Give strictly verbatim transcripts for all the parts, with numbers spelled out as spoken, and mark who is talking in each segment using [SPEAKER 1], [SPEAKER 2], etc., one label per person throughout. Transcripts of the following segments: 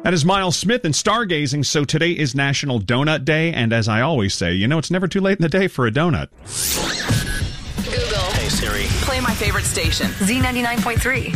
[SPEAKER 1] That is Miles Smith and Stargazing. So today is National Donut Day, and as I always say, you know, it's never too late in the day for a donut.
[SPEAKER 2] Google.
[SPEAKER 3] Hey, Siri.
[SPEAKER 2] Play my favorite station.
[SPEAKER 4] Z ninety-nine point three.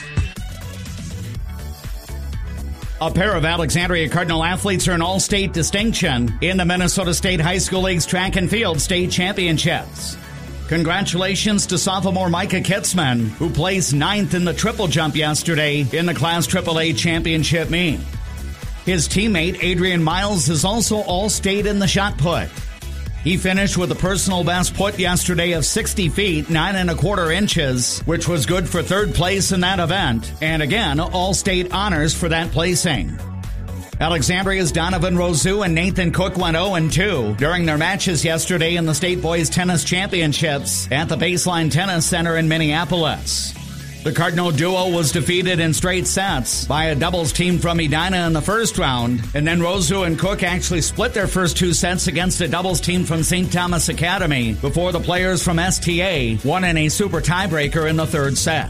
[SPEAKER 5] A pair of Alexandria Cardinal athletes earn all-state distinction in the Minnesota State High School League's track and field state championships. Congratulations to sophomore Micah Kitzman, who placed ninth in the triple jump yesterday in the Class triple A championship meet. His teammate Adrian Miles is also all-state in the shot put. He finished with a personal best put yesterday of sixty feet, nine and a quarter inches, which was good for third place in that event, and again, all-state honors for that placing. Alexandria's Donovan Rosu and Nathan Cook went oh and two during their matches yesterday in the State Boys Tennis Championships at the Baseline Tennis Center in Minneapolis. The Cardinal duo was defeated in straight sets by a doubles team from Edina in the first round, and then Rosu and Cook actually split their first two sets against a doubles team from Saint Thomas Academy before the players from S T A won in a super tiebreaker in the third set.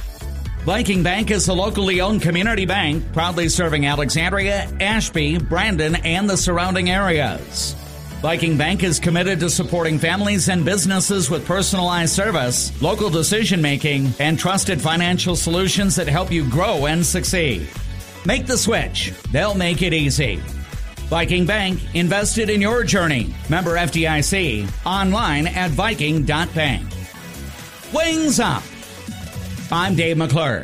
[SPEAKER 5] Viking Bank is a locally owned community bank, proudly serving Alexandria, Ashby, Brandon, and the surrounding areas. Viking Bank is committed to supporting families and businesses with personalized service, local decision-making, and trusted financial solutions that help you grow and succeed. Make the switch. They'll make it easy. Viking Bank, invested in your journey. Member F D I C. Online at viking dot bank. Wings up. I'm Dave McClurg.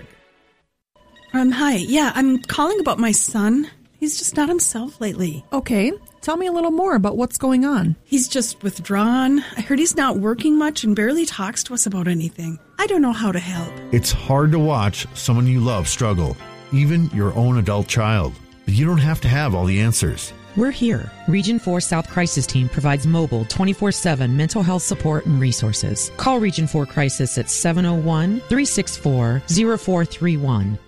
[SPEAKER 6] Um, hi. Yeah, I'm calling about my son. He's just not himself lately.
[SPEAKER 7] Okay. Tell me a little more about what's going on.
[SPEAKER 6] He's just withdrawn. I heard he's not working much and barely talks to us about anything. I don't know how to help.
[SPEAKER 8] It's hard to watch someone you love struggle, even your own adult child. But you don't have to have all the answers.
[SPEAKER 9] We're here. Region four South Crisis Team provides mobile twenty-four seven mental health support and resources. Call Region four Crisis at seven oh one, three six four, oh four three one.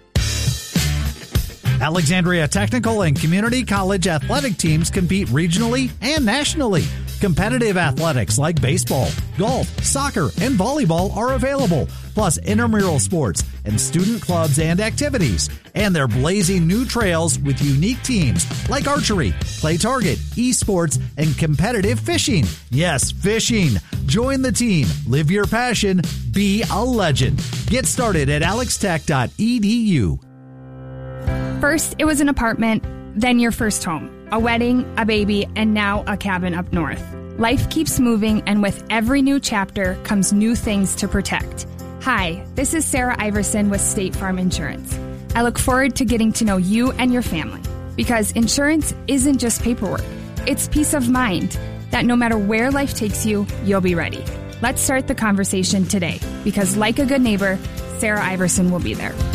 [SPEAKER 10] Alexandria Technical and Community College athletic teams compete regionally and nationally. Competitive athletics like baseball, golf, soccer, and volleyball are available, plus intramural sports and student clubs and activities. And they're blazing new trails with unique teams like archery, play target, esports, and competitive fishing. Yes, fishing. Join the team. Live your passion. Be a legend. Get started at alex tech dot e d u.
[SPEAKER 11] First, it was an apartment, then your first home, a wedding, a baby, and now a cabin up north. Life keeps moving, and with every new chapter comes new things to protect. Hi, this is Sarah Iverson with State Farm Insurance. I look forward to getting to know you and your family, because insurance isn't just paperwork. It's peace of mind that no matter where life takes you, you'll be ready. Let's start the conversation today, because like a good neighbor, Sarah Iverson will be there.